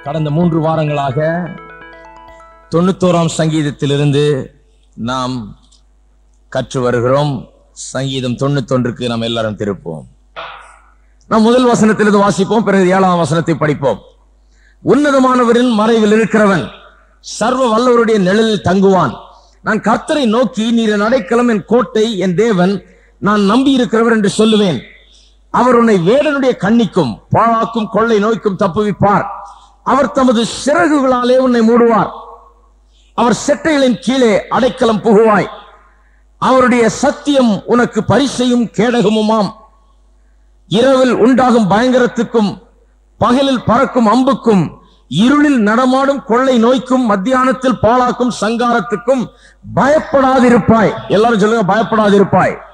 கடந்த 3 வாரங்களாக 91ஆம் சங்கீதத்திலிருந்து நாம் கற்று வருகிறோம். சங்கீதம் 91க்கு நாம் எல்லாரும் திருப்போம். நாம் முதல் வசனத்திலிருந்து வாசிப்போம், பிறகு 7ஆம் வசனத்தை படிப்போம். உன்னதமானவரின் மறைவில் இருக்கிறவன் சர்வ வல்லவருடைய நிழலில் தங்குவான். நான் கர்த்தரை நோக்கி, நீர் என் அடைக்கலம், என் கோட்டை, என் தேவன், நான் நம்பி இருக்கிறவர் என்று சொல்லுவேன். அவர் உன்னை வேடனுடைய கண்ணிக்கும் பாழாக்கும் கொள்ளை நோய்க்கும் தப்புவிப்பார். அவர் தமது சிறகுகளாலே உன்னை மூடுவார். அவர் செட்டைகளின் கீழே அடைக்கலம் புகுவாய். அவருடைய சத்தியம் உனக்கு பரிசையும் கேடகமுமாம். இரவில் உண்டாகும் பயங்கரத்துக்கும் பகலில் பறக்கும் அம்புக்கும் இருளில் நடமாடும் கொள்ளை நோய்க்கும் மத்தியானத்தில் பாழாக்கும் சங்காரத்துக்கும் பயப்படாதிருப்பாய். எல்லாரும் சொல்லுங்க, பயப்படாதிருப்பாய்.